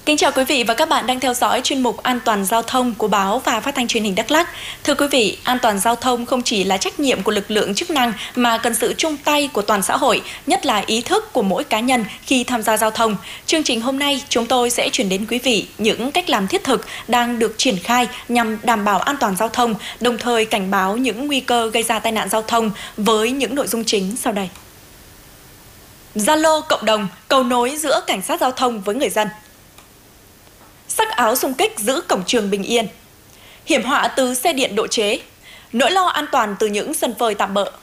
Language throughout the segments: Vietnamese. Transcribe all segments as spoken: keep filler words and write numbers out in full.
Kính chào quý vị và các bạn đang theo dõi chuyên mục An toàn giao thông của báo và Phát thanh Truyền hình Đắk Lắk. Thưa quý vị, an toàn giao thông không chỉ là trách nhiệm của lực lượng chức năng mà cần sự chung tay của toàn xã hội, nhất là ý thức của mỗi cá nhân khi tham gia giao thông. Chương trình hôm nay chúng tôi sẽ chuyển đến quý vị những cách làm thiết thực đang được triển khai nhằm đảm bảo an toàn giao thông, đồng thời cảnh báo những nguy cơ gây ra tai nạn giao thông với những nội dung chính sau đây. Zalo cộng đồng, cầu nối giữa cảnh sát giao thông với người dân. Sắc áo xung kích giữ cổng trường bình yên. Hiểm họa từ xe điện độ chế. Nỗi lo an toàn từ những sân phơi tạm bợ.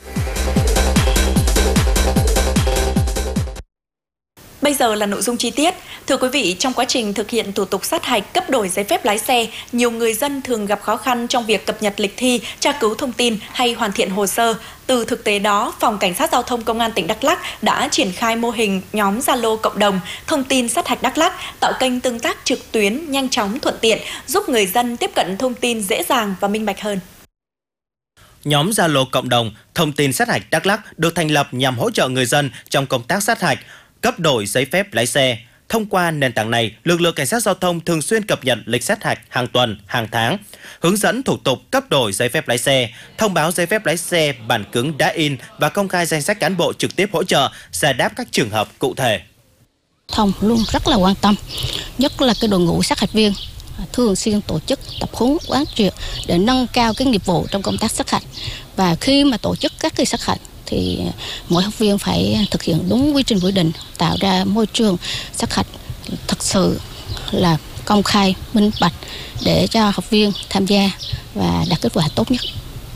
Bây giờ là nội dung chi tiết. Thưa quý vị, trong quá trình thực hiện thủ tục sát hạch cấp đổi giấy phép lái xe, nhiều người dân thường gặp khó khăn trong việc cập nhật lịch thi, tra cứu thông tin hay hoàn thiện hồ sơ. Từ thực tế đó, Phòng Cảnh sát Giao thông Công an tỉnh Đắk Lắk đã triển khai mô hình nhóm Zalo cộng đồng thông tin sát hạch Đắk Lắk, tạo kênh tương tác trực tuyến nhanh chóng thuận tiện, giúp người dân tiếp cận thông tin dễ dàng và minh bạch hơn. Nhóm Zalo cộng đồng thông tin sát hạch Đắk Lắk được thành lập nhằm hỗ trợ người dân trong công tác sát hạch, cấp đổi giấy phép lái xe. Thông qua nền tảng này, lực lượng cảnh sát giao thông thường xuyên cập nhật lịch sát hạch hàng tuần, hàng tháng, hướng dẫn thủ tục cấp đổi giấy phép lái xe, thông báo giấy phép lái xe bản cứng đã in và công khai danh sách cán bộ trực tiếp hỗ trợ, giải đáp các trường hợp cụ thể. Thông luôn rất là quan tâm, nhất là cái đội ngũ sát hạch viên thường xuyên tổ chức tập huấn quán triệt để nâng cao cái nghiệp vụ trong công tác sát hạch. Và khi mà tổ chức các cái sát hạch thì mỗi học viên phải thực hiện đúng quy trình quy định, tạo ra môi trường sát hạch thật sự là công khai, minh bạch để cho học viên tham gia và đạt kết quả tốt nhất.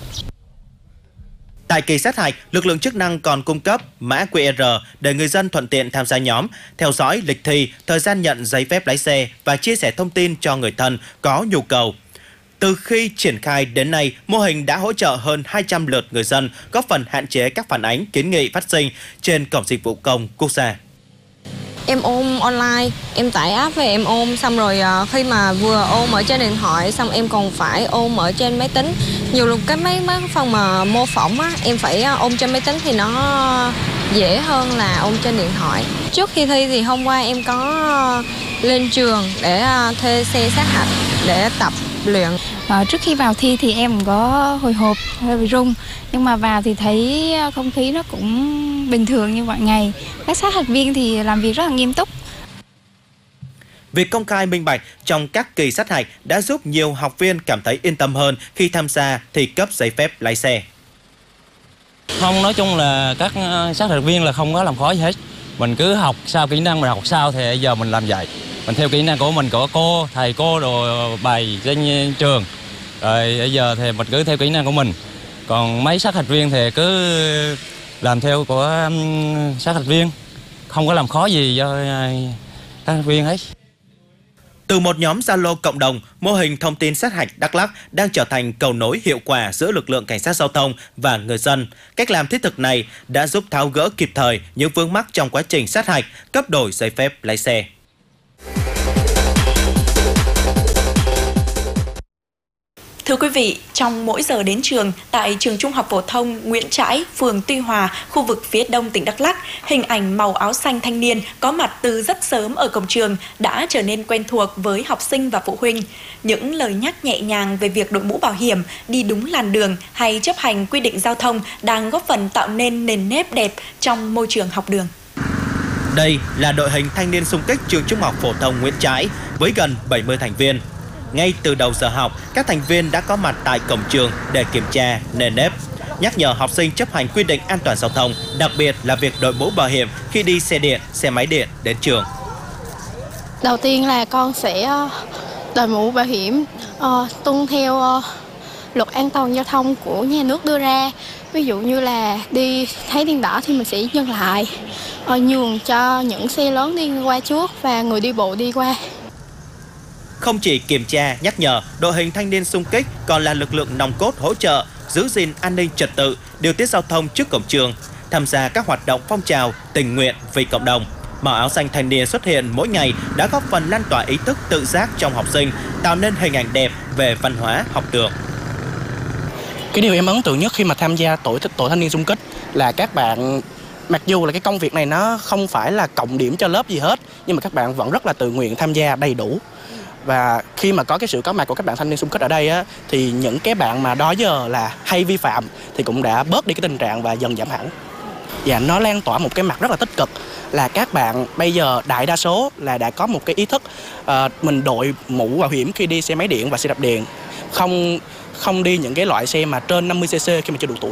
Tại kỳ sát hạch, lực lượng chức năng còn cung cấp mã quy rờ để người dân thuận tiện tham gia nhóm, theo dõi lịch thi, thời gian nhận giấy phép lái xe và chia sẻ thông tin cho người thân có nhu cầu. Từ khi triển khai đến nay, mô hình đã hỗ trợ hơn hai trăm lượt người dân, góp phần hạn chế các phản ánh kiến nghị phát sinh trên Cổng Dịch vụ Công Quốc gia. Em ôm online, em tải app về em ôm, xong rồi khi mà vừa ôm ở trên điện thoại, xong em còn phải ôm ở trên máy tính. Nhiều lúc cái mấy, mấy phần mà mô phỏng á, em phải ôm trên máy tính thì nó dễ hơn là ôm trên điện thoại. Trước khi thi thì hôm qua em có lên trường để thuê xe sát hạch để tập luyện. À, trước khi vào thi thì em có hồi hộp, hơi bị run, nhưng mà vào thì thấy không khí nó cũng bình thường như mọi ngày. Các sát hạch viên thì làm việc rất là nghiêm túc. Việc công khai minh bạch trong các kỳ sát hạch đã giúp nhiều học viên cảm thấy yên tâm hơn khi tham gia thi cấp giấy phép lái xe. Không, nói chung là các sát hạch viên là không có làm khó gì hết. Mình cứ học sao kỹ năng, mình học sao thì giờ mình làm vậy. Mình theo kỹ năng của mình, của cô, thầy cô rồi bày trên trường. Rồi bây giờ thì mình cứ theo kỹ năng của mình. Còn mấy sát hạch viên thì cứ làm theo của sát hạch viên, không có làm khó gì cho sát hạch viên hết. Từ một nhóm Zalo cộng đồng, mô hình thông tin sát hạch Đắk Lắk đang trở thành cầu nối hiệu quả giữa lực lượng cảnh sát giao thông và người dân. Cách làm thiết thực này đã giúp tháo gỡ kịp thời những vướng mắc trong quá trình sát hạch, cấp đổi giấy phép lái xe. Thưa quý vị, trong mỗi giờ đến trường, tại trường Trung học phổ thông Nguyễn Trãi, phường Tuy Hòa, khu vực phía đông tỉnh Đắk Lắk, hình ảnh màu áo xanh thanh niên có mặt từ rất sớm ở cổng trường đã trở nên quen thuộc với học sinh và phụ huynh. Những lời nhắc nhẹ nhàng về việc đội mũ bảo hiểm, đi đúng làn đường hay chấp hành quy định giao thông đang góp phần tạo nên nền nếp đẹp trong môi trường học đường. Đây là đội hình thanh niên xung kích trường Trung học phổ thông Nguyễn Trãi với gần bảy mươi thành viên. Ngay từ đầu giờ học, các thành viên đã có mặt tại cổng trường để kiểm tra nền nếp, nhắc nhở học sinh chấp hành quy định an toàn giao thông, đặc biệt là việc đội mũ bảo hiểm khi đi xe điện, xe máy điện đến trường. Đầu tiên là con sẽ đội mũ bảo hiểm, uh, tuân theo uh, luật an toàn giao thông của nhà nước đưa ra. Ví dụ như là đi thấy đèn đỏ thì mình sẽ dừng lại, uh, nhường cho những xe lớn đi qua trước và người đi bộ đi qua. Không chỉ kiểm tra, nhắc nhở, đội hình thanh niên xung kích còn là lực lượng nòng cốt hỗ trợ, giữ gìn an ninh trật tự, điều tiết giao thông trước cổng trường, tham gia các hoạt động phong trào, tình nguyện vì cộng đồng. Màu áo xanh thanh niên xuất hiện mỗi ngày đã góp phần lan tỏa ý thức tự giác trong học sinh, tạo nên hình ảnh đẹp về văn hóa học đường. Cái điều em ấn tượng nhất khi mà tham gia tổ tổ thanh niên xung kích là các bạn Mặc dù là cái công việc này nó không phải là cộng điểm cho lớp gì hết, nhưng mà các bạn vẫn rất là tự nguyện tham gia đầy đủ. Và khi mà có cái sự có mặt của các bạn thanh niên xung kích ở đây á, thì những cái bạn mà đó giờ là hay vi phạm thì cũng đã bớt đi cái tình trạng và dần giảm hẳn. Và nó lan tỏa một cái mặt rất là tích cực là các bạn bây giờ đại đa số là đã có một cái ý thức uh, mình đội mũ bảo hiểm khi đi xe máy điện và xe đạp điện, không không đi những cái loại xe mà trên năm mươi xê xê khi mà chưa đủ tuổi.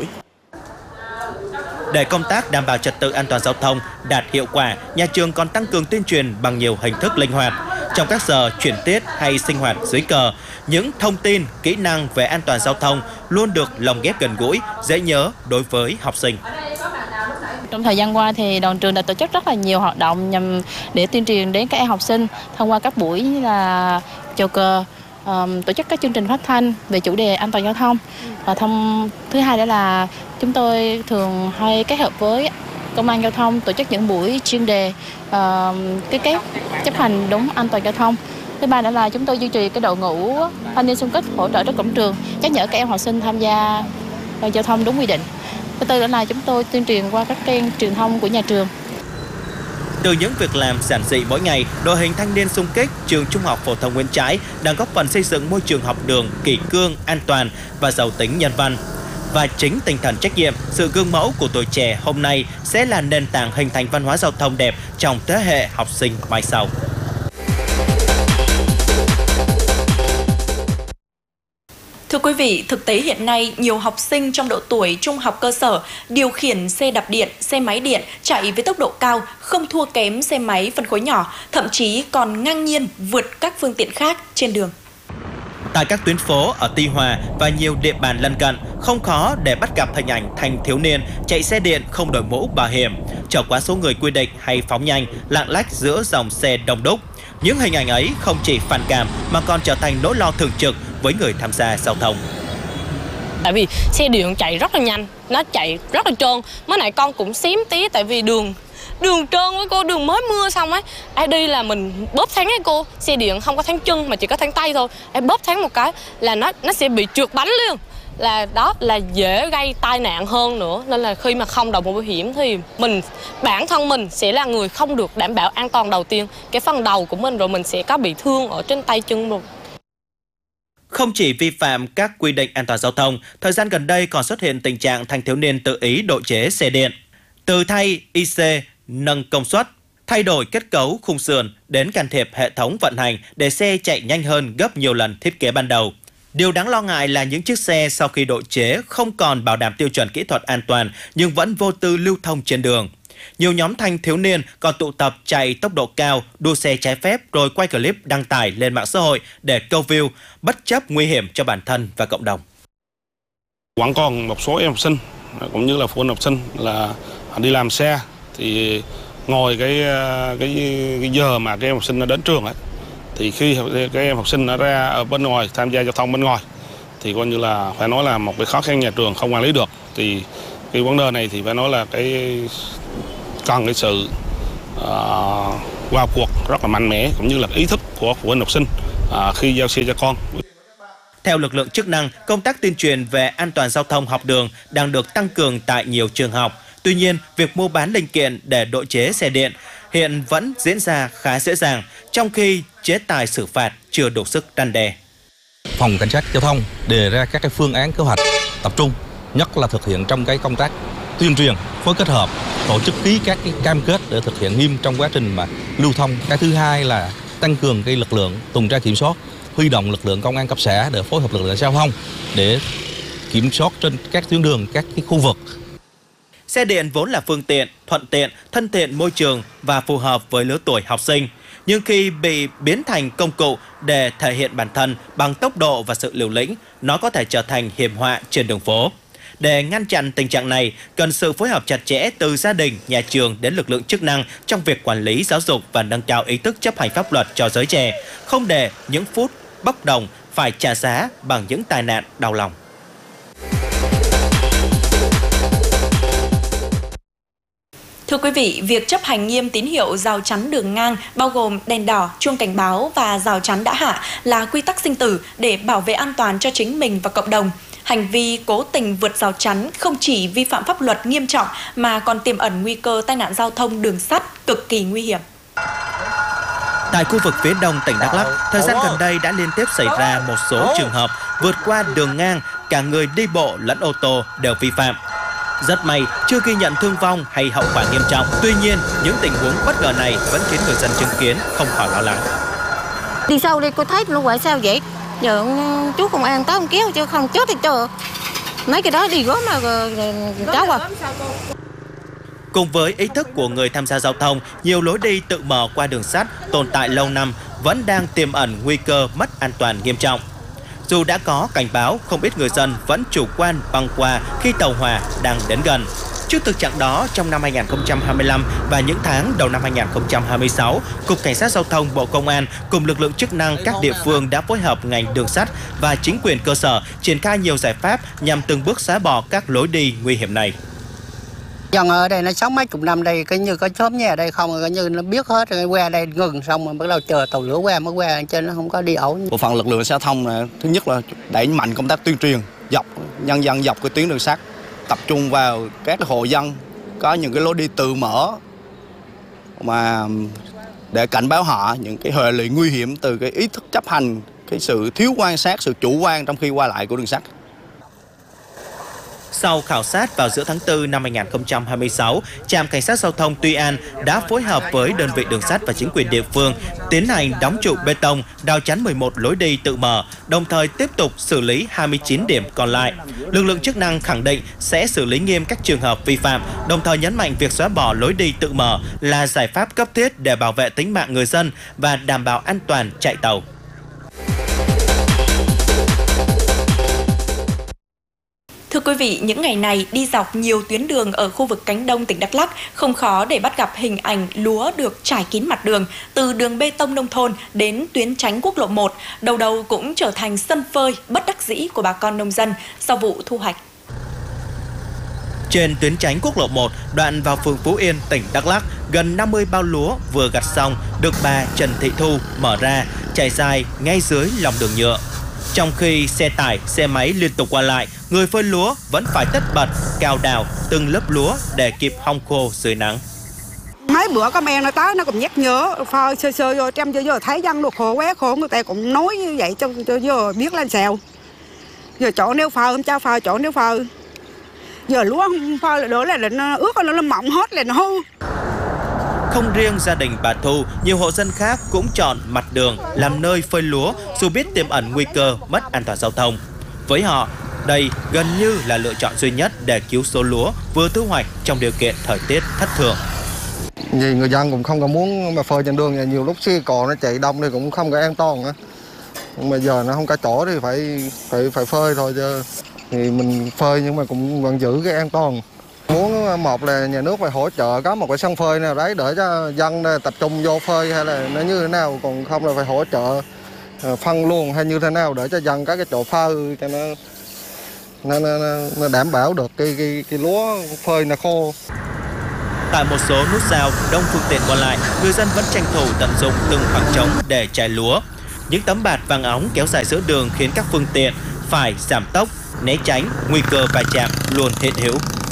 Để công tác đảm bảo trật tự an toàn giao thông đạt hiệu quả, nhà trường còn tăng cường tuyên truyền bằng nhiều hình thức linh hoạt. Trong các giờ chuyển tiết hay sinh hoạt dưới cờ, những thông tin, kỹ năng về an toàn giao thông luôn được lồng ghép gần gũi, dễ nhớ đối với học sinh. Trong thời gian qua thì đoàn trường đã tổ chức rất là nhiều hoạt động nhằm để tuyên truyền đến các em học sinh thông qua các buổi như là chào cờ, um, tổ chức các chương trình phát thanh về chủ đề an toàn giao thông. Và thông thứ hai đó là chúng tôi thường hay kết hợp với công an giao thông tổ chức những buổi chuyên đề uh, cái kết chấp hành đúng an toàn giao thông. Thứ ba nữa là chúng tôi duy trì cái đội ngũ thanh niên xung kích hỗ trợ trước cổng trường, nhắc nhở các em học sinh tham gia giao thông đúng quy định. Thứ tư nữa là chúng tôi tuyên truyền qua các kênh truyền thông của nhà trường. Từ những việc làm giản dị mỗi ngày, đội hình thanh niên xung kích trường Trung học phổ thông Nguyễn Trãi đang góp phần xây dựng môi trường học đường kỷ cương, an toàn và giàu tính nhân văn. Và chính tinh thần trách nhiệm, sự gương mẫu của tuổi trẻ hôm nay sẽ là nền tảng hình thành văn hóa giao thông đẹp trong thế hệ học sinh mai sau. Thưa quý vị, thực tế hiện nay, nhiều học sinh trong độ tuổi trung học cơ sở điều khiển xe đạp điện, xe máy điện chạy với tốc độ cao, không thua kém xe máy phân khối nhỏ, thậm chí còn ngang nhiên vượt các phương tiện khác trên đường. Tại các tuyến phố ở Tuy Hòa và nhiều địa bàn lân cận, không khó để bắt gặp hình ảnh thanh thiếu niên chạy xe điện không đội mũ bảo hiểm, chở quá số người quy định hay phóng nhanh, lạng lách giữa dòng xe đông đúc. Những hình ảnh ấy không chỉ phản cảm mà còn trở thành nỗi lo thường trực với người tham gia giao thông. Tại vì xe điện chạy rất là nhanh, nó chạy rất là trơn. Mới nãy con cũng xém tí tại vì đường đường trơn với cô, đường mới mưa xong ấy. Ai đi là mình bóp thắng ấy cô, xe điện không có thắng chân mà chỉ có thắng tay thôi. Em bóp thắng một cái là nó nó sẽ bị trượt bánh luôn. Là đó là dễ gây tai nạn hơn nữa. Nên là khi mà không đội mũ bảo hiểm thì mình bản thân mình sẽ là người không được đảm bảo an toàn đầu tiên. Cái phần đầu của mình rồi mình sẽ có bị thương ở trên tay chân luôn. Không chỉ vi phạm các quy định an toàn giao thông, thời gian gần đây còn xuất hiện tình trạng thanh thiếu niên tự ý độ chế xe điện. Từ thay i xê nâng công suất, thay đổi kết cấu khung sườn đến can thiệp hệ thống vận hành để xe chạy nhanh hơn gấp nhiều lần thiết kế ban đầu. Điều đáng lo ngại là những chiếc xe sau khi độ chế không còn bảo đảm tiêu chuẩn kỹ thuật an toàn nhưng vẫn vô tư lưu thông trên đường. Nhiều nhóm thanh thiếu niên còn tụ tập chạy tốc độ cao, đua xe trái phép rồi quay clip đăng tải lên mạng xã hội để câu view, bất chấp nguy hiểm cho bản thân và cộng đồng. Vẫn còn một số em học sinh cũng như là phụ huynh học sinh là đi làm xe thì ngồi cái cái, cái giờ mà các em học sinh đã đến trường ấy, thì khi các em học sinh đã ra ở bên ngoài tham gia giao thông bên ngoài thì coi như là phải nói là một cái khó khăn nhà trường không quản lý được. Thì cái vấn đề này thì phải nói là cái cần cái sự uh, vào cuộc rất là mạnh mẽ cũng như là ý thức của phụ huynh học sinh uh, khi giao xe cho con. Theo lực lượng chức năng, công tác tuyên truyền về an toàn giao thông học đường đang được tăng cường tại nhiều trường học. Tuy nhiên, việc mua bán linh kiện để độ chế xe điện hiện vẫn diễn ra khá dễ dàng, trong khi chế tài xử phạt chưa đủ sức răn đe. Phòng Cảnh sát Giao thông đề ra các cái phương án kế hoạch tập trung, nhất là thực hiện trong cái công tác tuyên truyền phối kết hợp, tổ chức ký các cái cam kết để thực hiện nghiêm trong quá trình mà lưu thông. Cái thứ hai là tăng cường cái lực lượng tuần tra kiểm soát, huy động lực lượng công an cấp xã để phối hợp lực lượng giao thông để kiểm soát trên các tuyến đường, các cái khu vực. Xe điện vốn là phương tiện thuận tiện, thân thiện môi trường và phù hợp với lứa tuổi học sinh. Nhưng khi bị biến thành công cụ để thể hiện bản thân bằng tốc độ và sự liều lĩnh, nó có thể trở thành hiểm họa trên đường phố. Để ngăn chặn tình trạng này, cần sự phối hợp chặt chẽ từ gia đình, nhà trường đến lực lượng chức năng trong việc quản lý, giáo dục và nâng cao ý thức chấp hành pháp luật cho giới trẻ, không để những phút bốc đồng phải trả giá bằng những tai nạn đau lòng. Thưa quý vị, việc chấp hành nghiêm tín hiệu rào chắn đường ngang bao gồm đèn đỏ, chuông cảnh báo và rào chắn đã hạ là quy tắc sinh tử để bảo vệ an toàn cho chính mình và cộng đồng. Hành vi cố tình vượt rào chắn không chỉ vi phạm pháp luật nghiêm trọng mà còn tiềm ẩn nguy cơ tai nạn giao thông đường sắt cực kỳ nguy hiểm. Tại khu vực phía đông tỉnh Đắk Lắk, thời gian gần đây đã liên tiếp xảy ra một số trường hợp vượt qua đường ngang, cả người đi bộ lẫn ô tô đều vi phạm. Rất may chưa ghi nhận thương vong hay hậu quả nghiêm trọng. Tuy nhiên, những tình huống bất ngờ này vẫn khiến người dân chứng kiến không khỏi lo lắng. Đi sau đi, cô thấy luôn vậy sao vậy? Giờ chú công an tới không kéo chứ không chết thì chờ. Mấy cái đó đi gớm mà cháu à. Cùng với ý thức của người tham gia giao thông, nhiều lối đi tự mở qua đường sắt tồn tại lâu năm vẫn đang tiềm ẩn nguy cơ mất an toàn nghiêm trọng. Dù đã có cảnh báo, không ít người dân vẫn chủ quan băng qua khi tàu hỏa đang đến gần. Trước thực trạng đó, trong năm hai nghìn không trăm hai mươi lăm và những tháng đầu năm hai nghìn không trăm hai mươi sáu, Cục Cảnh sát Giao thông Bộ Công an cùng lực lượng chức năng các địa phương đã phối hợp ngành đường sắt và chính quyền cơ sở triển khai nhiều giải pháp nhằm từng bước xóa bỏ các lối đi nguy hiểm này. Dân ở đây nó sống mấy chục năm đây, cứ như có xóm nhà ở đây không, cứ như nó biết hết rồi, qua đây ngừng xong rồi bắt đầu chờ tàu lửa qua mới qua, cho nó không có đi ẩu. Bộ phận lực lượng giao thông này, thứ nhất là đẩy mạnh công tác tuyên truyền dọc nhân dân dọc cái tuyến đường sắt, tập trung vào các hộ dân có những cái lối đi tự mở mà để cảnh báo họ những cái hệ lụy nguy hiểm từ cái ý thức chấp hành, cái sự thiếu quan sát, sự chủ quan trong khi qua lại của đường sắt. Sau khảo sát vào giữa tháng tư năm hai nghìn không trăm hai mươi sáu, Trạm Cảnh sát Giao thông Tuy An đã phối hợp với đơn vị đường sắt và chính quyền địa phương tiến hành đóng trụ bê tông, rào chắn mười một lối đi tự mở, đồng thời tiếp tục xử lý hai mươi chín điểm còn lại. Lực lượng chức năng khẳng định sẽ xử lý nghiêm các trường hợp vi phạm, đồng thời nhấn mạnh việc xóa bỏ lối đi tự mở là giải pháp cấp thiết để bảo vệ tính mạng người dân và đảm bảo an toàn chạy tàu. Thưa quý vị, những ngày này đi dọc nhiều tuyến đường ở khu vực cánh đông tỉnh Đắk Lắk không khó để bắt gặp hình ảnh lúa được trải kín mặt đường, từ đường bê tông nông thôn đến tuyến tránh quốc lộ một, đầu đầu cũng trở thành sân phơi bất đắc dĩ của bà con nông dân sau vụ thu hoạch. Trên tuyến tránh quốc lộ một, đoạn vào phường Phú Yên, tỉnh Đắk Lắk, gần năm mươi bao lúa vừa gặt xong được bà Trần Thị Thu mở ra, trải dài ngay dưới lòng đường nhựa. Trong khi xe tải, xe máy liên tục qua lại, người phơi lúa vẫn phải tất bật cào đào từng lớp lúa để kịp hong khô dưới nắng. Mấy bữa có men nó tới nó cũng nhắc nhớ, phơi sơ sơ vô trăm cho giờ thấy dân được khổ quá khổ, người ta cũng nói như vậy cho, cho giờ biết lên xèo. Giờ chỗ nêu phơi không cho phơi chỗ nêu phơi. Giờ lúa không phơi là đỡ là nó ướt nó mỏng hết là nó hư. Không riêng gia đình bà Thu, nhiều hộ dân khác cũng chọn mặt đường làm nơi phơi lúa dù biết tiềm ẩn nguy cơ mất an toàn giao thông. Với họ, đây gần như là lựa chọn duy nhất để cứu số lúa vừa thu hoạch trong điều kiện thời tiết thất thường. Vì người dân cũng không có muốn mà phơi trên đường, nhiều lúc xe cộ nó chạy đông thì cũng không có an toàn nữa. Nhưng mà giờ nó không có chỗ thì phải phải phải phơi thôi chứ. Thì mình phơi nhưng mà cũng vẫn giữ cái an toàn. Muốn một là nhà nước phải hỗ trợ có một cái sân phơi nào đấy để cho dân tập trung vô phơi hay là nó như thế nào, còn không là phải hỗ trợ phân luồng hay như thế nào để cho dân có cái chỗ phơi cho nó nó, nó, nó đảm bảo được cái, cái cái lúa phơi nó khô. Tại một số nút giao đông phương tiện qua lại, người dân vẫn tranh thủ tận dụng từng khoảng trống để trải lúa. Những tấm bạt vàng óng kéo dài giữa đường khiến các phương tiện phải giảm tốc, né tránh, nguy cơ va chạm luôn hiện hữu.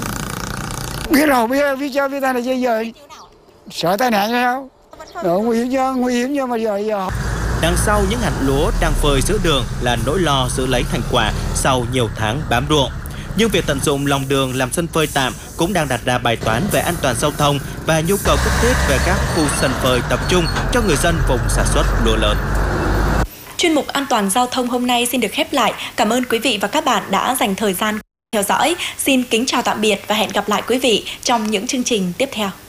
Biết rồi, biết biết cho biết ta là gì giờ sợ tai nạn sao? Đó, nguy hiểm cho nguy hiểm cho mà giờ giờ. Đằng sau những hạt lúa đang phơi giữa đường là nỗi lo giữ lấy thành quả sau nhiều tháng bám ruộng. Nhưng việc tận dụng lòng đường làm sân phơi tạm cũng đang đặt ra bài toán về an toàn giao thông và nhu cầu cấp thiết về các khu sân phơi tập trung cho người dân vùng sản xuất lúa lớn. Chuyên mục An toàn giao thông hôm nay xin được khép lại. Cảm ơn quý vị và các bạn đã dành thời gian theo dõi. Xin kính chào tạm biệt và hẹn gặp lại quý vị trong những chương trình tiếp theo.